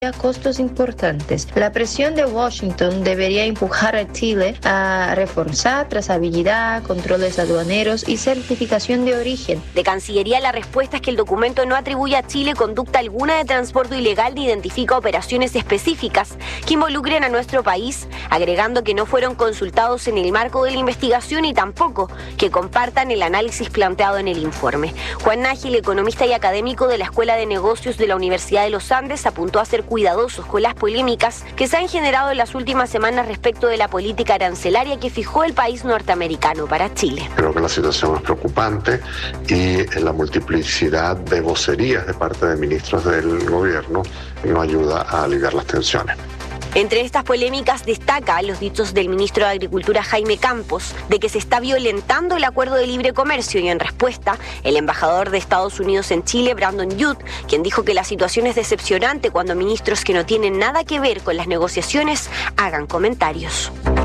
costos importantes. La presión de Washington debería empujar a Chile a reforzar trazabilidad, controles aduaneros y certificación de origen. De Cancillería, la respuesta es que el documento no atribuye a Chile conducta alguna de transporte ilegal ni identifica operaciones específicas que involucren a nuestro país, agregando que no fueron consultados en el marco de la investigación y tampoco que compartan el análisis planteado en el informe. Juan Nájil, economista y académico de la Escuela de Negocios de la Universidad de los Andes, apuntó a ser cuidadosos con las polémicas que se han generado en las últimas semanas respecto de la política arancelaria que fijó el país norteamericano para Chile. Creo que la situación es preocupante y la multiplicidad de vocerías de parte de ministros del gobierno no ayuda a aliviar las tensiones. Entre estas polémicas destaca los dichos del ministro de Agricultura Jaime Campos de que se está violentando el acuerdo de libre comercio y en respuesta el embajador de Estados Unidos en Chile, Brandon Youth, quien dijo que la situación es decepcionante cuando ministros que no tienen nada que ver con las negociaciones hagan comentarios.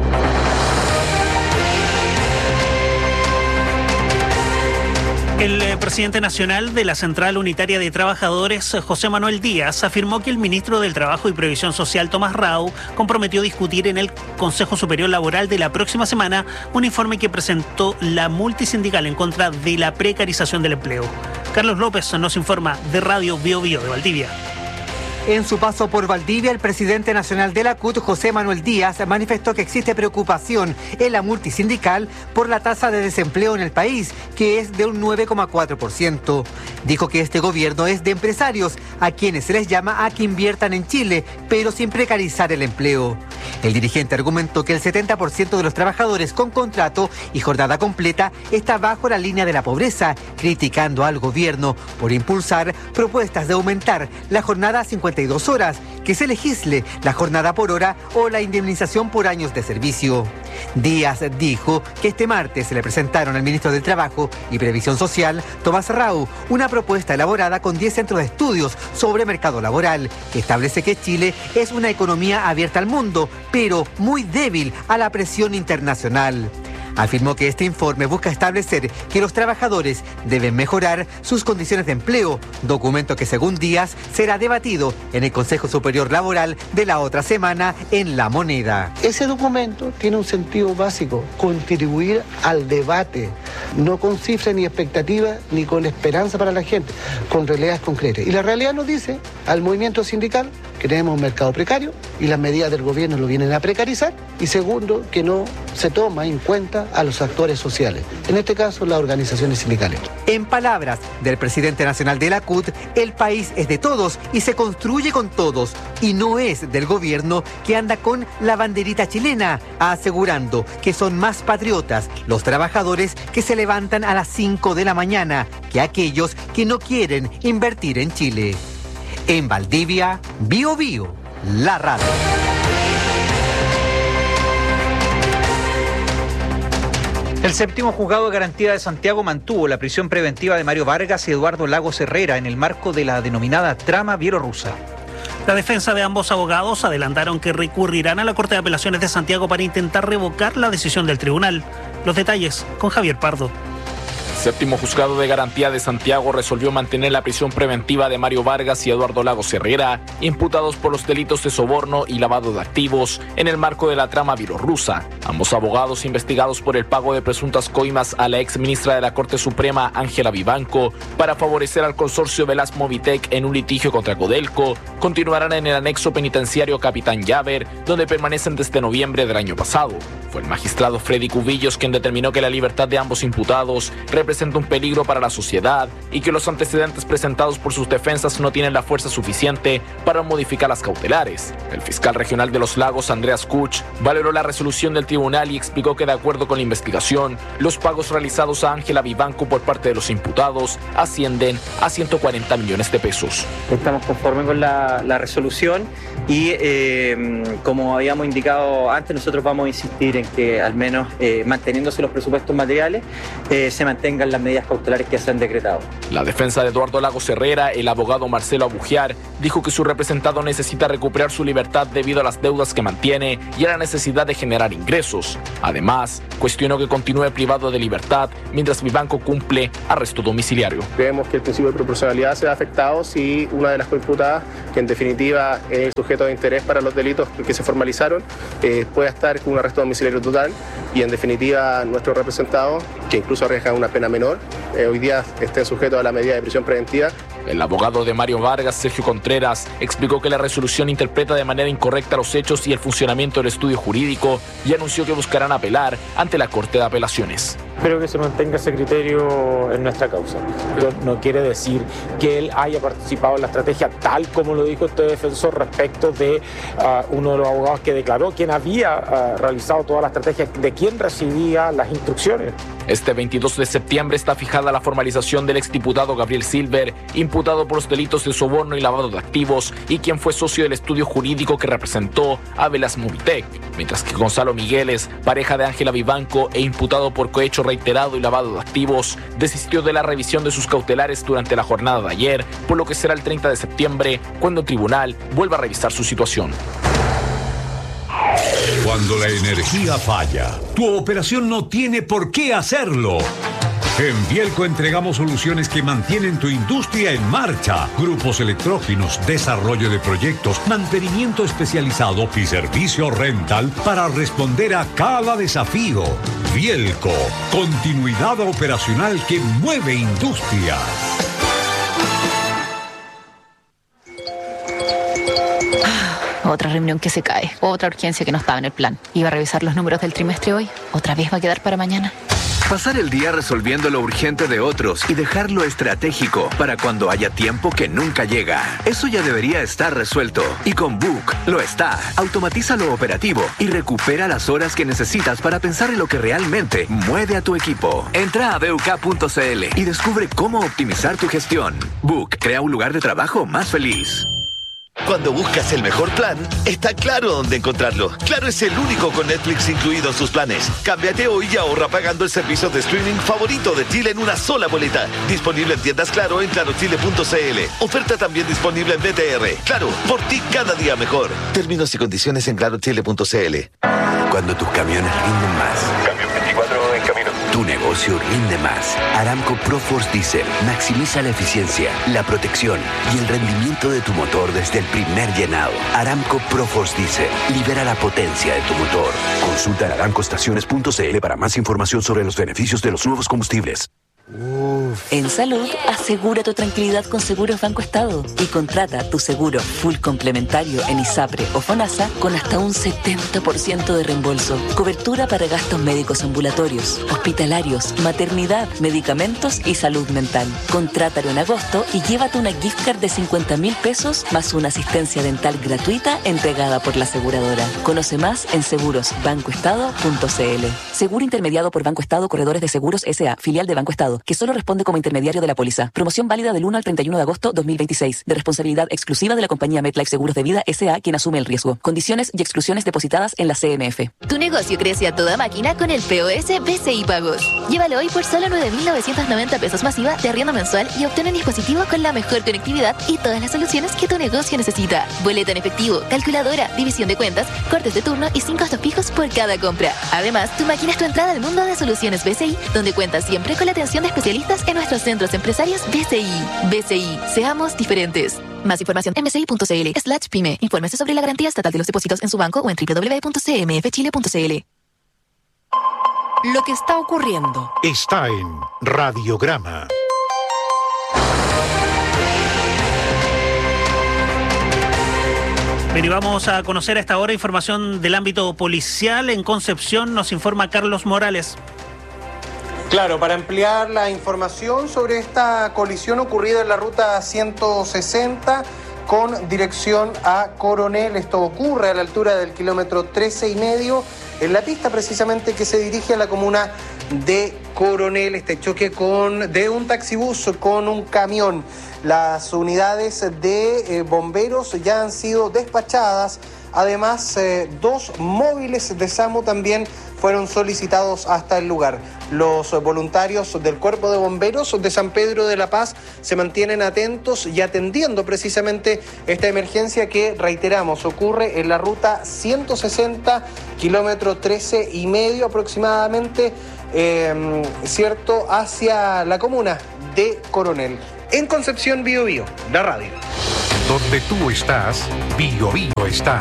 El presidente nacional de la Central Unitaria de Trabajadores, José Manuel Díaz, afirmó que el ministro del Trabajo y Previsión Social, Tomás Rau, comprometió discutir en el Consejo Superior Laboral de la próxima semana un informe que presentó la multisindical en contra de la precarización del empleo. Carlos López nos informa de Radio Bio Bio de Valdivia. En su paso por Valdivia, el presidente nacional de la CUT, José Manuel Díaz, manifestó que existe preocupación en la multisindical por la tasa de desempleo en el país, que es de un 9,4%. Dijo que este gobierno es de empresarios, a quienes se les llama a que inviertan en Chile, pero sin precarizar el empleo. El dirigente argumentó que el 70% de los trabajadores con contrato y jornada completa está bajo la línea de la pobreza, criticando al gobierno por impulsar propuestas de aumentar la jornada a 52 horas, que se legisle la jornada por hora o la indemnización por años de servicio. Díaz dijo que este martes se le presentaron al ministro del Trabajo y Previsión Social, Tomás Rau, una propuesta elaborada con 10 centros de estudios sobre mercado laboral, que establece que Chile es una economía abierta al mundo, pero muy débil a la presión internacional. Afirmó que este informe busca establecer que los trabajadores deben mejorar sus condiciones de empleo, documento que según Díaz será debatido en el Consejo Superior Laboral de la otra semana en La Moneda. Ese documento tiene un sentido básico: contribuir al debate, no con cifras ni expectativas ni con esperanza para la gente, con realidades concretas. Y la realidad nos dice al movimiento sindical que tenemos un mercado precario y las medidas del gobierno lo vienen a precarizar, y segundo, que no se toma en cuenta a los actores sociales, en este caso las organizaciones sindicales. En palabras del presidente nacional de la CUT, el país es de todos y se construye con todos, y no es del gobierno que anda con la banderita chilena, asegurando que son más patriotas los trabajadores que se levantan a las 5 de la mañana que aquellos que no quieren invertir en Chile. En Valdivia, Bio Bio, la radio. El séptimo juzgado de garantía de Santiago mantuvo la prisión preventiva de Mario Vargas y Eduardo Lagos Herrera en el marco de la denominada trama bielorrusa. La defensa de ambos abogados adelantaron que recurrirán a la Corte de Apelaciones de Santiago para intentar revocar la decisión del tribunal. Los detalles con Javier Pardo. Séptimo Juzgado de Garantía de Santiago resolvió mantener la prisión preventiva de Mario Vargas y Eduardo Lagos Herrera, imputados por los delitos de soborno y lavado de activos en el marco de la trama bielorrusa. Ambos abogados, investigados por el pago de presuntas coimas a la ex ministra de la Corte Suprema, Ángela Vivanco, para favorecer al consorcio Velas Movitec en un litigio contra Codelco, continuarán en el anexo penitenciario Capitán Llaver, donde permanecen desde noviembre del año pasado. Fue el magistrado Freddy Cubillos quien determinó que la libertad de ambos imputados representa un peligro para la sociedad y que los antecedentes presentados por sus defensas no tienen la fuerza suficiente para modificar las cautelares. El fiscal regional de Los Lagos, Andreas Kuch, valoró la resolución del tribunal y explicó que de acuerdo con la investigación, los pagos realizados a Ángela Vivanco por parte de los imputados ascienden a 140 millones de pesos. Estamos conformes con la resolución y como habíamos indicado antes, nosotros vamos a insistir en que al menos manteniéndose los presupuestos materiales se mantenga relajan las medidas cautelares que se han decretado. La defensa de Eduardo Lagos Herrera, el abogado Marcelo Abugiar, dijo que su representado necesita recuperar su libertad debido a las deudas que mantiene y a la necesidad de generar ingresos. Además, cuestionó que continúe privado de libertad mientras Vivanco cumple arresto domiciliario. Creemos que el principio de proporcionalidad se ve afectado si una de las coimputadas, que en definitiva es el sujeto de interés para los delitos que se formalizaron, pueda estar con un arresto domiciliario total y en definitiva nuestro representado, que incluso arriesga una pena menor, hoy día esté sujeto a la medida de prisión preventiva. El abogado de Mario Vargas, Sergio Contreras, explicó que la resolución interpreta de manera incorrecta los hechos y el funcionamiento del estudio jurídico y anunció que buscarán apelar ante la Corte de Apelaciones. Espero que se mantenga ese criterio en nuestra causa. No quiere decir que él haya participado en la estrategia tal como lo dijo este defensor respecto de uno de los abogados que declaró quien había realizado toda la estrategia, de quién recibía las instrucciones. Este 22 de septiembre está fijada la formalización del exdiputado Gabriel Silver, imputado por los delitos de soborno y lavado de activos y quien fue socio del estudio jurídico que representó a Velas Movitec, mientras que Gonzalo Migueles, pareja de Ángela Vivanco e imputado por cohecho reiterado y lavado de activos, desistió de la revisión de sus cautelares durante la jornada de ayer, por lo que será el 30 de septiembre cuando el tribunal vuelva a revisar su situación. Cuando la energía falla, tu operación no tiene por qué hacerlo. En Vielco entregamos soluciones que mantienen tu industria en marcha. Grupos electrógenos, desarrollo de proyectos, mantenimiento especializado y servicio rental para responder a cada desafío. Vielco, continuidad operacional que mueve industria. Otra reunión que se cae, otra urgencia que no estaba en el plan. Iba a revisar los números del trimestre hoy, otra vez va a quedar para mañana. Pasar el día resolviendo lo urgente de otros y dejar lo estratégico para cuando haya tiempo que nunca llega. Eso ya debería estar resuelto. Y con Book lo está. Automatiza lo operativo y recupera las horas que necesitas para pensar en lo que realmente mueve a tu equipo. Entra a BUK.cl y descubre cómo optimizar tu gestión. Book crea un lugar de trabajo más feliz. Cuando buscas el mejor plan, está Claro dónde encontrarlo. Claro es el único con Netflix incluido en sus planes. Cámbiate hoy y ahorra pagando el servicio de streaming favorito de Chile en una sola boleta. Disponible en tiendas Claro en clarochile.cl. Oferta también disponible en BTR. Claro, por ti cada día mejor. Términos y condiciones en clarochile.cl. Cuando tus camiones rinden más. Camión 24 en camino. Tu negocio rinde más. Aramco ProForce Diesel maximiza la eficiencia, la protección y el rendimiento de tu motor desde el primer llenado. Aramco ProForce Diesel libera la potencia de tu motor. Consulta en aramcoestaciones.cl para más información sobre los beneficios de los nuevos combustibles. En salud, asegura tu tranquilidad con Seguros Banco Estado y contrata tu seguro full complementario en ISAPRE o FONASA con hasta un 70% de reembolso. Cobertura para gastos médicos ambulatorios, hospitalarios, maternidad, medicamentos y salud mental. Contrátalo en agosto y llévate una gift card de 50.000 pesos más una asistencia dental gratuita entregada por la aseguradora. Conoce más en segurosbancoestado.cl. Seguro intermediado por Banco Estado Corredores de Seguros S.A., filial de Banco Estado, que solo responde como intermediario de la póliza. Promoción válida del 1 al 31 de agosto 2026. De responsabilidad exclusiva de la compañía MetLife Seguros de Vida S.A., quien asume el riesgo. Condiciones y exclusiones depositadas en la CMF. Tu negocio crece a toda máquina con el POS BCI Pagos. Llévalo hoy por solo 9.990 pesos masiva de arriendo mensual y obtén un dispositivo con la mejor conectividad y todas las soluciones que tu negocio necesita. Boleta en efectivo, calculadora, división de cuentas, cortes de turno y 5 costos fijos por cada compra. Además, tu máquina es tu entrada al mundo de soluciones BCI, donde cuentas siempre con la atención de especialistas en nuestros centros empresarios BCI. BCI, seamos diferentes. Más información en bci.cl/pyme. Infórmese sobre la garantía estatal de los depósitos en su banco o en www.cmfchile.cl. Lo que está ocurriendo está en Radiograma. Bien, y vamos a conocer a esta hora información del ámbito policial. En Concepción nos informa Carlos Morales. Claro, para ampliar la información sobre esta colisión ocurrida en la ruta 160 con dirección a Coronel. Esto ocurre a la altura del kilómetro 13,5, en la pista precisamente que se dirige a la comuna de Coronel. Este choque de un taxibús con un camión. Las unidades de bomberos ya han sido despachadas. Además, 2 móviles de SAMU también fueron solicitados hasta el lugar. Los voluntarios del Cuerpo de Bomberos de San Pedro de la Paz se mantienen atentos y atendiendo precisamente esta emergencia que, reiteramos, ocurre en la ruta 160, kilómetro 13,5 aproximadamente, hacia la comuna de Coronel. En Concepción, Bío Bío, la radio. Donde tú estás, Bío Bío está.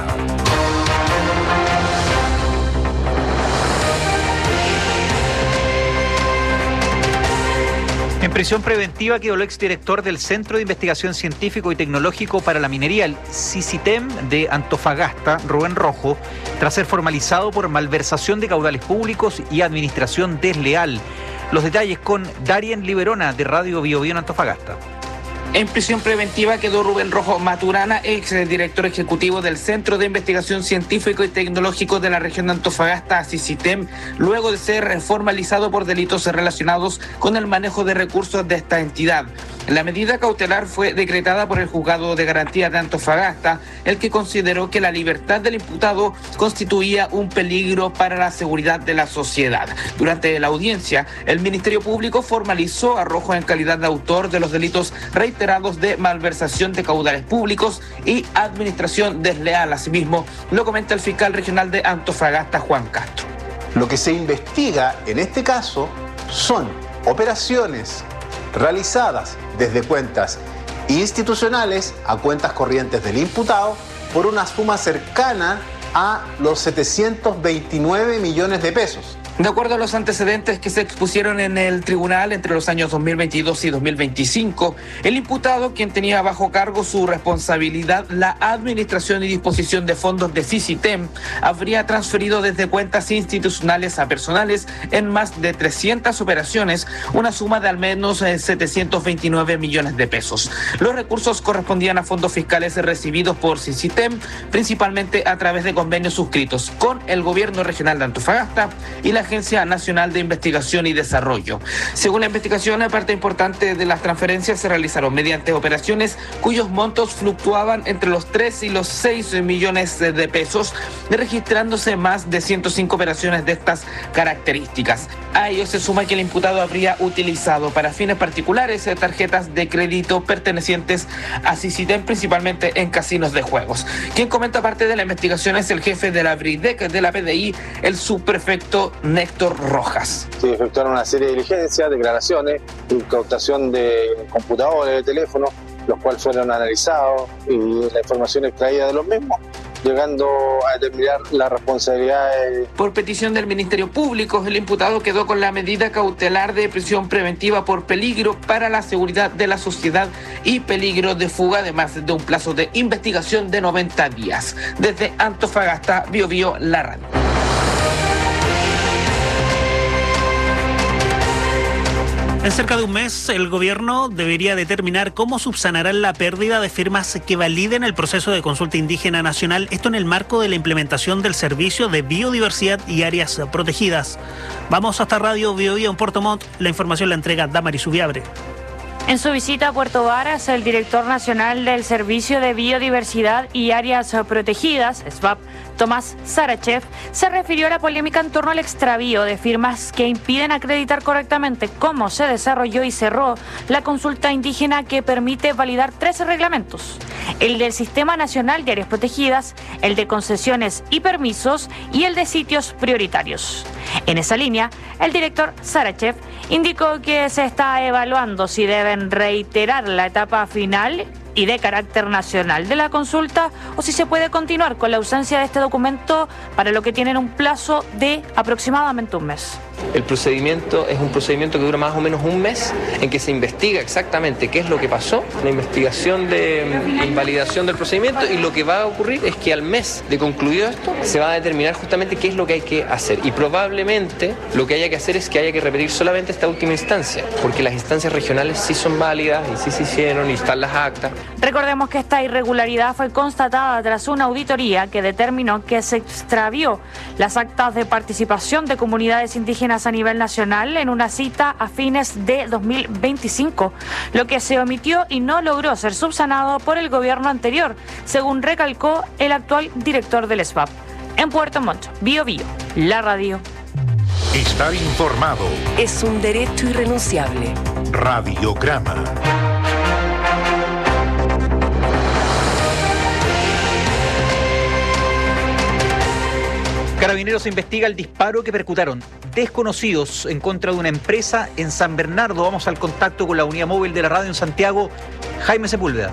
En prisión preventiva quedó el exdirector del Centro de Investigación Científico y Tecnológico para la Minería, el CICITEM de Antofagasta, Rubén Rojo, tras ser formalizado por malversación de caudales públicos y administración desleal. Los detalles con Darien Liberona de Radio Bío Bío en Antofagasta. En prisión preventiva quedó Rubén Rojo Maturana, ex director ejecutivo del Centro de Investigación Científico y Tecnológico de la región de Antofagasta, CICITEM, luego de ser formalizado por delitos relacionados con el manejo de recursos de esta entidad. La medida cautelar fue decretada por el Juzgado de Garantía de Antofagasta, el que consideró que la libertad del imputado constituía un peligro para la seguridad de la sociedad. Durante la audiencia, el Ministerio Público formalizó a Rojo en calidad de autor de los delitos reiterados de malversación de caudales públicos y administración desleal. Asimismo, lo comenta el fiscal regional de Antofagasta, Juan Castro. Lo que se investiga en este caso son operaciones realizadas desde cuentas institucionales a cuentas corrientes del imputado por una suma cercana a los 729 millones de pesos. De acuerdo a los antecedentes que se expusieron en el tribunal entre los años 2022 y 2025, el imputado, quien tenía bajo cargo su responsabilidad la administración y disposición de fondos de CICITEM, habría transferido desde cuentas institucionales a personales en más de 300 operaciones, una suma de al menos 729 millones de pesos. Los recursos correspondían a fondos fiscales recibidos por CICITEM, principalmente a través de convenios suscritos con el gobierno regional de Antofagasta y la Agencia Nacional de Investigación y Desarrollo. Según la investigación, parte importante de las transferencias se realizaron mediante operaciones cuyos montos fluctuaban entre los 3 y los 6 millones de pesos, registrándose más de 105 operaciones de estas características. A ello se suma que el imputado habría utilizado para fines particulares tarjetas de crédito pertenecientes a CICITEM, principalmente en casinos de juegos. Quien comenta parte de la investigación es el jefe de la BRIDEC de la PDI, el subprefecto Néctor Rojas. Se efectuaron una serie de diligencias, declaraciones, incautación de computadores, de teléfonos, los cuales fueron analizados y la información extraída de los mismos, llegando a determinar la responsabilidad. Por petición del Ministerio Público, el imputado quedó con la medida cautelar de prisión preventiva por peligro para la seguridad de la sociedad y peligro de fuga, además de un plazo de investigación de 90 días. Desde Antofagasta, Bío Bío, la radio. En cerca de un mes, el gobierno debería determinar cómo subsanarán la pérdida de firmas que validen el proceso de consulta indígena nacional, esto en el marco de la implementación del servicio de biodiversidad y áreas protegidas. Vamos hasta Radio Bío Bío en Puerto Montt. La información la entrega Damaris Subiabre. En su visita a Puerto Varas, el director nacional del Servicio de Biodiversidad y Áreas Protegidas, SBAP, Tomás Sarachev, se refirió a la polémica en torno al extravío de firmas que impiden acreditar correctamente cómo se desarrolló y cerró la consulta indígena que permite validar 13 reglamentos: el del Sistema Nacional de Áreas Protegidas, el de concesiones y permisos y el de sitios prioritarios. En esa línea, el director Sarachev indicó que se está evaluando si deben reiterar la etapa final y de carácter nacional de la consulta o si se puede continuar con la ausencia de este documento, para lo que tienen un plazo de aproximadamente un mes. El procedimiento es un procedimiento que dura más o menos un mes, en que se investiga exactamente qué es lo que pasó, la investigación de invalidación del procedimiento, y lo que va a ocurrir es que al mes de concluido esto se va a determinar justamente qué es lo que hay que hacer, y probablemente lo que haya que hacer es que haya que repetir solamente esta última instancia, porque las instancias regionales sí son válidas y sí se hicieron y están las actas. Recordemos que esta irregularidad fue constatada tras una auditoría que determinó que se extravió las actas de participación de comunidades indígenas indígenas a nivel nacional en una cita a fines de 2025, lo que se omitió y no logró ser subsanado por el gobierno anterior, según recalcó el actual director del SBAP. En Puerto Montt, Bío Bío, la radio. Estar informado es un derecho irrenunciable. Radiograma. Carabineros investiga el disparo que percutaron desconocidos en contra de una empresa en San Bernardo. Vamos al contacto con la unidad móvil de la radio en Santiago, Jaime Sepúlveda.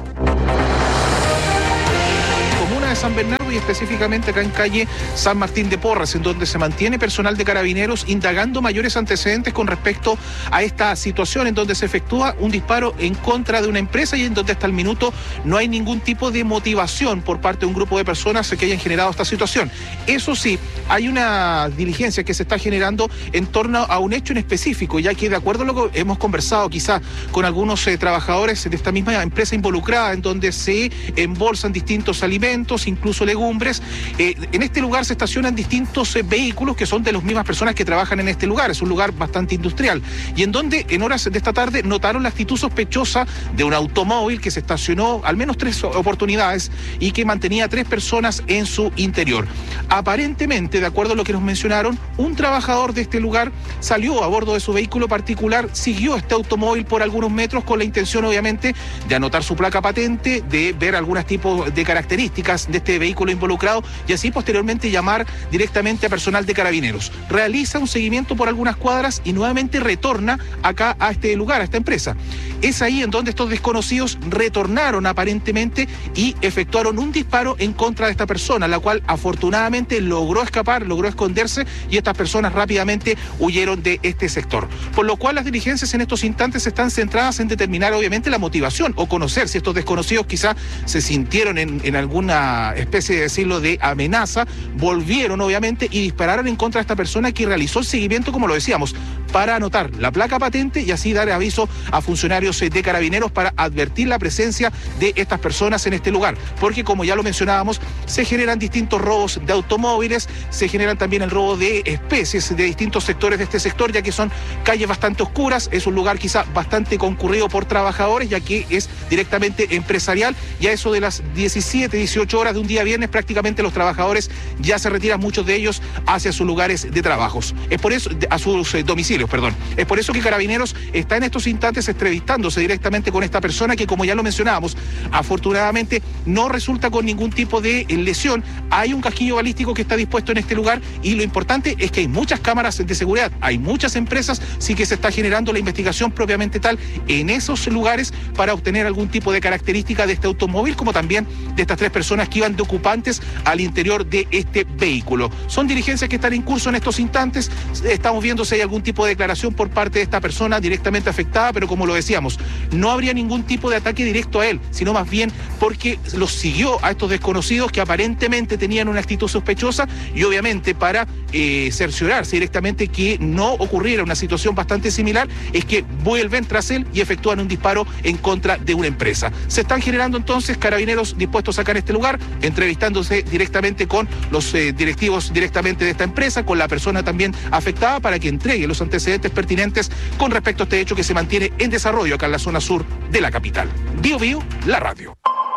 Comuna de San Bernardo y específicamente acá en calle San Martín de Porras, en donde se mantiene personal de Carabineros indagando mayores antecedentes con respecto a esta situación, en donde se efectúa un disparo en contra de una empresa y en donde hasta el minuto no hay ningún tipo de motivación por parte de un grupo de personas que hayan generado esta situación. Eso sí, hay una diligencia que se está generando en torno a un hecho en específico, ya que de acuerdo a lo que hemos conversado quizá con algunos trabajadores de esta misma empresa involucrada, en donde se embolsan distintos alimentos, incluso legumbres. En este lugar se estacionan distintos vehículos que son de las mismas personas que trabajan en este lugar. Es un lugar bastante industrial y en donde en horas de esta tarde notaron la actitud sospechosa de un automóvil que se estacionó al menos 3 oportunidades y que mantenía 3 personas en su interior. Aparentemente, de acuerdo a lo que nos mencionaron, un trabajador de este lugar salió a bordo de su vehículo particular, siguió este automóvil por algunos metros con la intención obviamente de anotar su placa patente, de ver algunos tipos de características de este vehículo involucrado y así posteriormente llamar directamente a personal de Carabineros. Realiza un seguimiento por algunas cuadras y nuevamente retorna acá a este lugar, a esta empresa. Es ahí en donde estos desconocidos retornaron aparentemente y efectuaron un disparo en contra de esta persona, la cual afortunadamente logró escapar, logró esconderse y estas personas rápidamente huyeron de este sector. Por lo cual las diligencias en estos instantes están centradas en determinar obviamente la motivación o conocer si estos desconocidos quizá se sintieron en alguna especie de decirlo de amenaza, volvieron obviamente y dispararon en contra de esta persona que realizó el seguimiento, como lo decíamos, para anotar la placa patente y así dar aviso a funcionarios de Carabineros para advertir la presencia de estas personas en este lugar, porque como ya lo mencionábamos, se generan distintos robos de automóviles, se generan también el robo de especies de distintos sectores de este sector, ya que son calles bastante oscuras, es un lugar quizá bastante concurrido por trabajadores, ya que es directamente empresarial y a eso de las 17, 18 horas de un día viernes prácticamente los trabajadores ya se retiran, muchos de ellos hacia sus lugares de trabajos, es por eso, a sus domicilios, perdón. Es por eso que Carabineros está en estos instantes entrevistándose directamente con esta persona que, como ya lo mencionábamos, afortunadamente no resulta con ningún tipo de lesión. Hay un casquillo balístico que está dispuesto en este lugar y lo importante es que hay muchas cámaras de seguridad, hay muchas empresas, sí que se está generando la investigación propiamente tal en esos lugares para obtener algún tipo de característica de este automóvil, como también de estas 3 personas que iban de ocupantes al interior de este vehículo. Son diligencias que están en curso en estos instantes, estamos viendo si hay algún tipo de declaración por parte de esta persona directamente afectada, pero como lo decíamos, no habría ningún tipo de ataque directo a él, sino más bien porque los siguió a estos desconocidos que aparentemente tenían una actitud sospechosa y obviamente para cerciorarse directamente que no ocurriera una situación bastante similar, es que vuelven tras él y efectúan un disparo en contra de una empresa. Se están generando entonces Carabineros dispuestos a sacar este lugar, entrevistándose directamente con los directivos directamente de esta empresa, con la persona también afectada para que entregue los antecedentes pertinentes con respecto a este hecho que se mantiene en desarrollo acá en la zona sur de la capital. Bío Bío, la radio.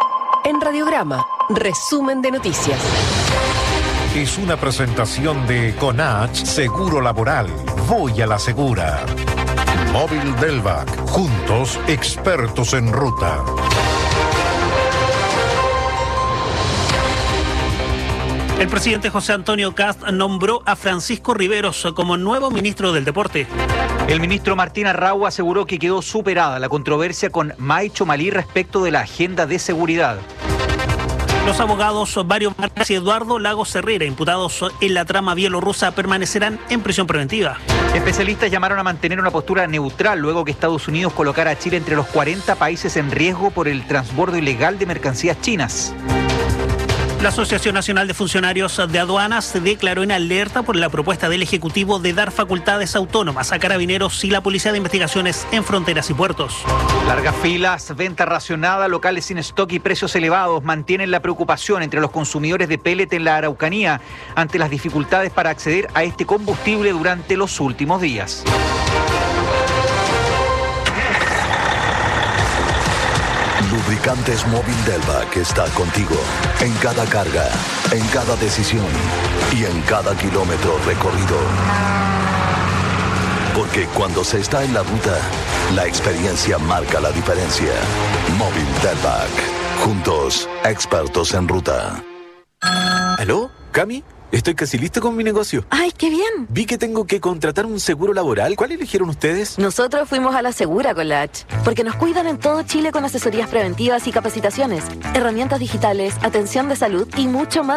En Radiograma, resumen de noticias. Es una presentación de Conach Seguro Laboral. Voy a la segura. Móvil Delvac. Juntos, expertos en ruta. El presidente José Antonio Kast nombró a Francisco Riveros como nuevo ministro del Deporte. El ministro Martín Arrau aseguró que quedó superada la controversia con May Chomalí respecto de la agenda de seguridad. Los abogados Mario Vargas y Eduardo Lagos Herrera, imputados en la trama bielorrusa, permanecerán en prisión preventiva. Especialistas llamaron a mantener una postura neutral luego que Estados Unidos colocara a Chile entre los 40 países en riesgo por el transbordo ilegal de mercancías chinas. La Asociación Nacional de Funcionarios de Aduanas se declaró en alerta por la propuesta del Ejecutivo de dar facultades autónomas a Carabineros y la Policía de Investigaciones en fronteras y puertos. Largas filas, venta racionada, locales sin stock y precios elevados mantienen la preocupación entre los consumidores de pellet en la Araucanía ante las dificultades para acceder a este combustible durante los últimos días. Lubricantes Móvil Delvac está contigo en cada carga, en cada decisión y en cada kilómetro recorrido. Porque cuando se está en la ruta, la experiencia marca la diferencia. Móvil Delvac. Juntos, expertos en ruta. ¿Aló? ¿Cami? Estoy casi listo con mi negocio. ¡Ay, qué bien! Vi que tengo que contratar un seguro laboral. ¿Cuál eligieron ustedes? Nosotros fuimos a la Segura con la H, porque nos cuidan en todo Chile con asesorías preventivas y capacitaciones, herramientas digitales, atención de salud y mucho más.